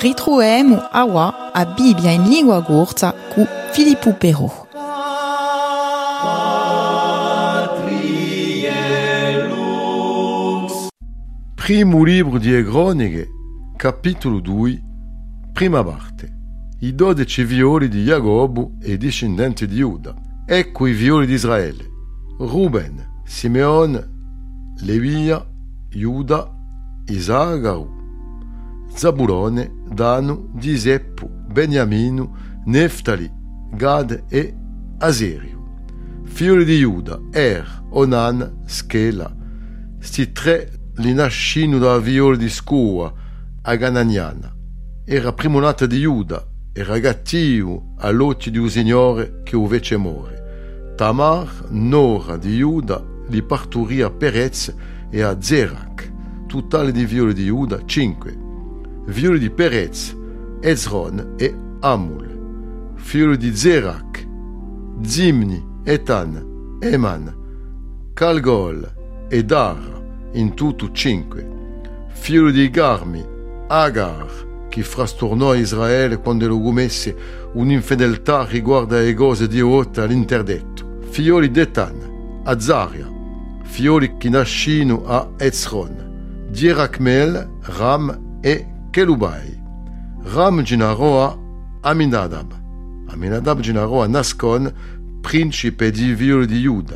Ritroemo awa a Bibbia in lingua gorza cu Filippo Perro. Primo libro di Croniche, capitolo 2, prima parte. I 12 figlioli di Jacobo e i discendenti di Giuda. Ecco i figlioli di Israele: Ruben, Simeone, Levia, Giuda, Isagaru, Zabulone, Danu, Giuseppe, Beniamino, Neftali, Gad e Aserio. Figlioli di Giuda: Onan, Schela. Sti tre li nascino da figlioli di Scua a Gananiana. Era primo nato di Giuda, era gattivo all'occhio di un signore che lo fece morire. Tamar, nora di Giuda, li parturì a Perez e a Zerac. Totale di figlioli di Giuda 5. Figlioli di Perez: Ezron e Amul. Figlioli di Zerac: Zimni, Etan, Eman, Calgol e Dar, in tutto 5. Figlioli di Garmi: Agar, che frastornò Israele quando lo commesse un'infedeltà riguardo alle cose di Ot all'interdetto. Figlioli di Etan: Azaria. Figlioli che nascino a Ezron: Dierachmel, Ram e Kelubai. Ram generò a Aminadab. Aminadab generò a Nascon, principe di figlioli di Giuda.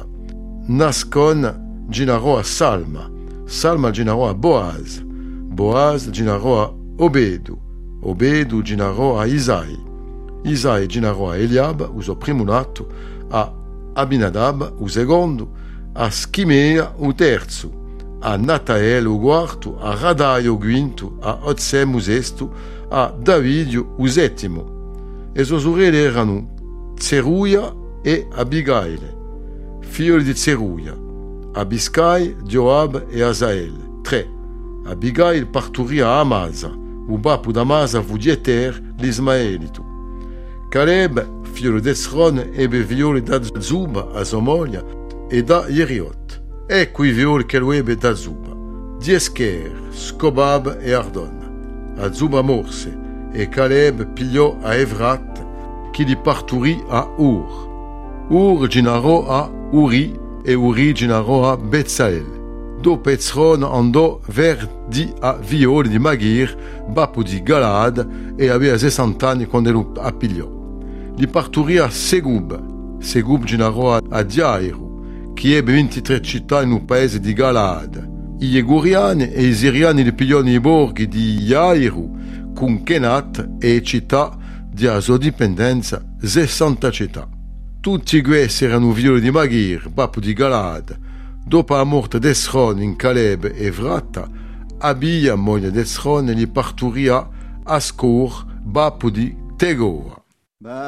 Nascon generò a Salma. Salma generò a Boaz. Boaz generò a Obedu. Obedu generò a Isai. Isai generò a Eliab, uso primo nato, a Abinadab, o secondo, a Schimea, o terzo, a Natael, o quarto, a Radai, o quinto, a Otsem, o sesto, a Davidio, o settimo. E sue sorelle erano Zeruia e Abigail. Figlioli di Zeruia: Abiscai, Joab e Asael 3. Abigail parturì a Amasa. O bapo d'Amasa fu Dieter, l'Ismaelito. Caleb, figlio di Ezron, ebbe figlioli da Zuba, a sua moglie, e da Yeriot. Ecco i figlioli che lo ebbe da Zuba: Diescher, Scobab e Ardon. A Zuba morse, e Caleb pigliò a Evrat, che li parturì a Ur. Ur generò a Uri, e Uri generò a Bezalel. Dopo Ezron andò verdi a figlioli di Magir, bapo di Galaad, e aveva 60 anni quando lo appigliò. Li parturì a Segub. Segub generò a Diairu, che ebbe 23 città in un paese di Galaad. I Yeguriani e i Siriani li pigliò i borghi di Jairu, con Kenat e città di a sua dipendenza 60 città. Tutti questi erano figlioli di Magir, bapo di Galaad. Dopo la morte di Ezron in Caleb e Vratta, Abia, moglie di Ezron, li parturì a Ascor, bapo di Tegoa.